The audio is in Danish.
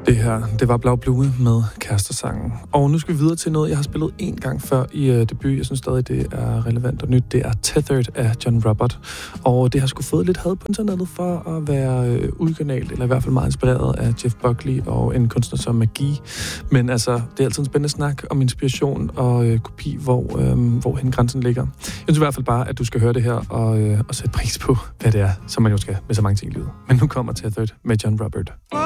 Det her, det var Blau Blue med Kærestesangen. Og nu skal vi videre til noget, jeg har spillet en gang før i debut. Jeg synes stadig, det er relevant og nyt. Det er Tethered af John Robert. Og det har sgu fået lidt had på internettet for at være originalt, eller i hvert fald meget inspireret af Jeff Buckley og en kunstner som McGee. Men altså, det er altid en spændende snak om inspiration og kopi, hvor hen grænsen ligger. Jeg synes i hvert fald bare, at du skal høre det her og sætte pris på, hvad det er, som man jo skal med så mange ting i livet. Men nu kommer Tethered med John Robert.